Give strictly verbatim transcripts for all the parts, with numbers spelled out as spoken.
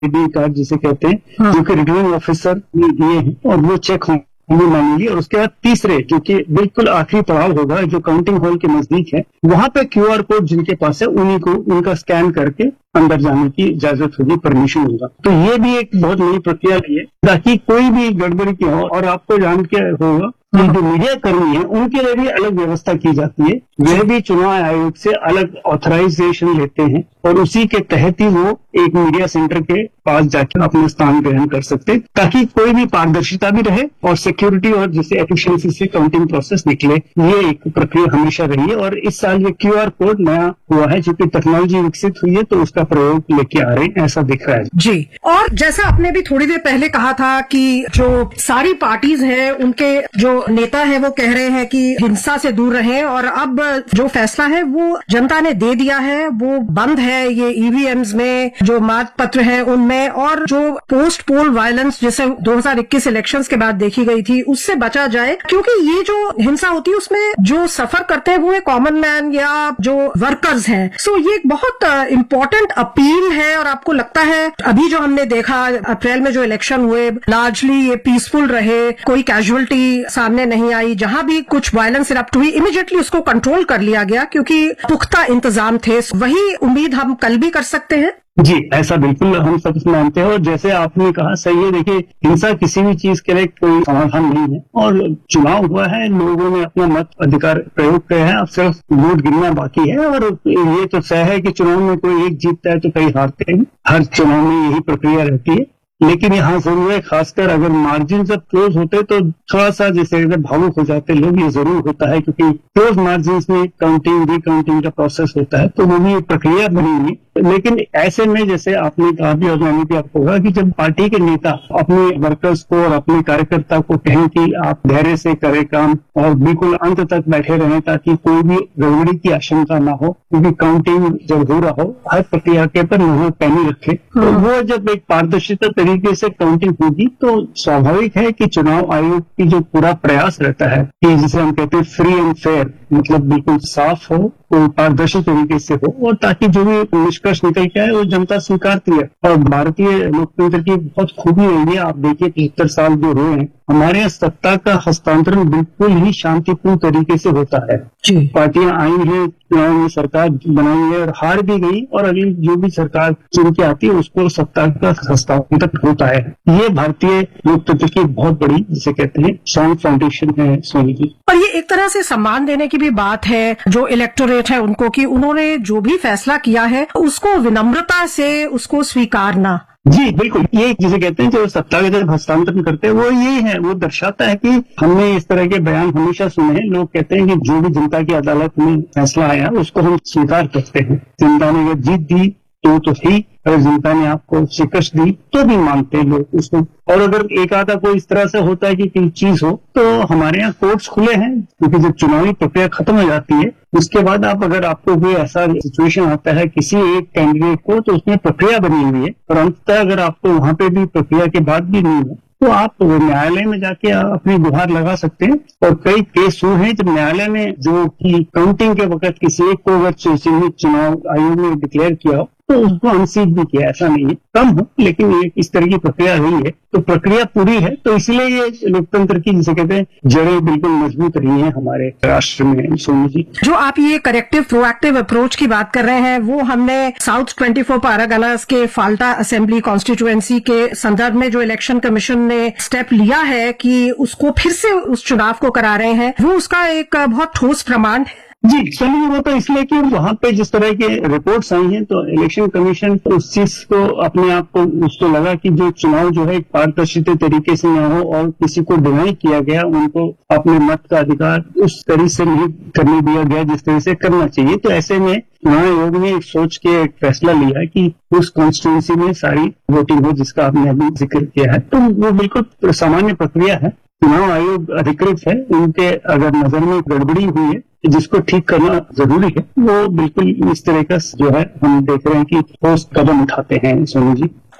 ID card जिसे कहते हैं, हाँ। जो कि रिटर्निंग ऑफिसर ने दिए हैं और वो चेक होंगे मैन्युअली। और उसके बाद तीसरे, जो कि बिल्कुल आखिरी पड़ाव होगा, जो काउंटिंग हॉल के नजदीक है, वहां पे क्यूआर कोड जिनके पास है उन्हीं को उनका स्कैन करके अंदर जाने की इजाजत होगी, परमिशन होगा। तो ये भी एक बहुत नई प्रक्रिया रही है ताकि कोई भी गड़बड़ी की हो। और आपको जान के होगा कि जो मीडिया कर्मी है उनके लिए भी अलग व्यवस्था की जाती है। वह भी चुनाव आयोग से अलग ऑथराइजेशन लेते हैं और उसी के तहत ही वो एक मीडिया सेंटर के पास जाकर अपना स्थान ग्रहण कर सकते हैं, ताकि कोई भी पारदर्शिता भी रहे और सिक्योरिटी और जिसे एफिशिएंसी से काउंटिंग प्रोसेस निकले। ये एक प्रक्रिया हमेशा रही है और इस साल ये क्यूआर कोड नया हुआ है, चूंकि टेक्नोलॉजी विकसित हुई है तो उसका प्रयोग लेके आ रहे हैं, ऐसा दिख रहा है जी। और जैसा आपने भी थोड़ी देर पहले कहा था कि जो सारी पार्टीज हैं उनके जो नेता है वो कह रहे हैं कि हिंसा से दूर रहें, और अब जो फैसला है वो जनता ने दे दिया है, वो बंद है ये ईवीएम्स में जो मत पत्र है उनमें, और जो पोस्ट पोल वायलेंस जैसे दो हज़ार इक्कीस इलेक्शंस के बाद देखी गई थी उससे बचा जाए, क्योंकि ये जो हिंसा होती है उसमें जो सफर करते हैं वो है कॉमन मैन या जो वर्कर्स हैं। सो ये एक बहुत इम्पोर्टेंट अपील है। और आपको लगता है अभी जो हमने देखा अप्रैल में जो इलेक्शन हुए लार्जली ये पीसफुल रहे, कोई कैजुअलिटी सामने नहीं आई, जहां भी कुछ वायलेंस इरप्ट हुई इमीडिएटली उसको कंट्रोल कर लिया गया क्योंकि पुख्ता इंतजाम थे। वही उम्मीद हम कल भी कर सकते हैं। जी, ऐसा बिल्कुल हम सब मानते हैं। और जैसे आपने कहा सही है, देखिए हिंसा किसी भी चीज के लिए कोई समाधान नहीं है और चुनाव हुआ है, लोगों ने अपना मत अधिकार प्रयोग किया है, अब सिर्फ वोट गिनना बाकी है। और ये तो तय है कि चुनाव में कोई एक जीतता है तो कई हारते हैं, हर चुनाव में यही प्रक्रिया रहती है। लेकिन यहाँ जरूर है, खासकर अगर मार्जिन जब क्लोज होते तो थोड़ा सा जैसे भावुक हो जाते लोग, ये जरूर होता है क्योंकि क्लोज मार्जिन में काउंटिंग रिकाउंटिंग का प्रोसेस होता है, तो वो भी एक प्रक्रिया बनी हुई। लेकिन ऐसे में जैसे आपने कहा भी और मैंने भी आपको कहा कि जब पार्टी के नेता अपने वर्कर्स को और अपने कार्यकर्ता को कहें कि आप धैर्य से करें काम और बिल्कुल अंत तक बैठे रहें ताकि कोई भी गड़बड़ी की आशंका ना हो, क्योंकि काउंटिंग जब हो रहा हो हर प्रक्रिया के पर नजर पैनी रखे, तो वो जब एक पारदर्शिता तरीके से काउंटिंग होगी तो स्वाभाविक है कि चुनाव आयोग की जो पूरा प्रयास रहता है कि जिसे हम कहते हैं फ्री एंड फेयर, मतलब बिल्कुल साफ हो, कोई पारदर्शी तरीके से हो, और ताकि जो भी निष्कर्ष निकल के आए वो जनता स्वीकारती है। और भारतीय लोकतंत्र की बहुत खूबी रही है। आप देखिए तिहत्तर साल जो हुए हैं, हमारे यहाँ सत्ता का हस्तांतरण बिल्कुल ही शांतिपूर्ण तरीके से होता है। पार्टियां आई हैं, चुनाव में सरकार बनाई है और हार भी गई, और अगली जो भी सरकार चुन के आती है उसको सत्ता का हस्तांतरण होता है। ये भारतीय लोकतंत्र की बहुत बड़ी जिसे कहते हैं स्ट्रॉन्ग फाउंडेशन है सोनी जी। और ये एक तरह से सम्मान देने की भी बात है जो इलेक्टोरेट है उनको, कि उन्होंने जो भी फैसला किया है उसको विनम्रता से उसको स्वीकारना। जी बिल्कुल, ये जिसे कहते हैं जो सत्ता का जब हस्तांतरण करते हैं वो ये है, वो दर्शाता है कि हमने इस तरह के बयान हमेशा सुने हैं। लोग कहते हैं कि जो भी जनता की अदालत में फैसला आया उसको हम स्वीकार करते हैं। जनता ने अगर जीत दी तो तो सही, अगर जनता ने आपको शिकस्त दी तो भी मानते हैं लोग उसको। और अगर एक आधा कोई इस तरह से होता है कि कोई चीज हो तो हमारे यहाँ कोर्ट्स खुले हैं, क्योंकि जब चुनावी प्रक्रिया खत्म हो जाती है उसके बाद आप अगर आपको कोई ऐसा सिचुएशन आता है किसी एक कैंडिडेट को, तो उसमें प्रक्रिया बनी हुई है और अंततः अगर आपको वहां पे भी प्रक्रिया के बाद भी नहीं हो तो आप न्यायालय में जाके अपनी गुहार लगा सकते हैं। और कई केस हुए हैं जब न्यायालय ने जो कि काउंटिंग के वक्त किसी एक को अगर चुनाव आयोग ने डिक्लेयर किया हो तो उसको अनसीट भी किया, ऐसा नहीं है कम हो, लेकिन ये इस तरह की प्रक्रिया रही है तो प्रक्रिया पूरी है। तो इसलिए ये लोकतंत्र की जिसे कहते हैं जड़ें बिल्कुल मजबूत रही हैं हमारे राष्ट्र में। सोनू जी, जो आप ये करेक्टिव प्रोएक्टिव अप्रोच की बात कर रहे हैं वो हमने साउथ चौबीस पारागनास के फाल्टा असेंबली कॉन्स्टिट्यूएंसी के संदर्भ में जो इलेक्शन कमीशन ने स्टेप लिया है कि उसको फिर से उस चुनाव को करा रहे हैं, वो उसका एक बहुत ठोस प्रमाण है। जी सुनिए, वो तो इसलिए कि वहां पे जिस तरह के रिपोर्ट्स आई हैं तो इलेक्शन कमीशन तो उस चीज को अपने आप को उसको लगा कि जो चुनाव जो है पारदर्शी तरीके से न हो और किसी को डिनाई किया गया, उनको अपने मत का अधिकार उस तरह से नहीं करने दिया गया जिस तरह से करना चाहिए। तो ऐसे में चुनाव आयोग ने एक सोच के एक फैसला लिया कि उस कॉन्स्टिट्यूंसी में सारी वोटिंग हो जिसका आपने अभी जिक्र किया है। तो वो बिल्कुल सामान्य प्रक्रिया है। चुनाव आयोग अधिकृत है, उनके अगर नजर में गड़बड़ी हुई है जिसको ठीक करना जरूरी है, वो बिल्कुल इस तरह का जो है हम देख रहे हैं कि ठोस कदम उठाते हैं। सोनू जी,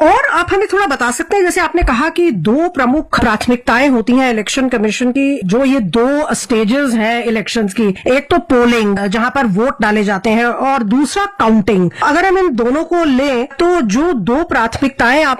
और आप हमें थोड़ा बता सकते हैं, जैसे आपने कहा कि दो प्रमुख प्राथमिकताएं होती हैं इलेक्शन कमीशन की, जो ये दो स्टेजेस हैं इलेक्शंस की, एक तो पोलिंग जहां पर वोट डाले जाते हैं और दूसरा काउंटिंग। अगर हम इन दोनों को लें तो जो दो प्राथमिकताएं आप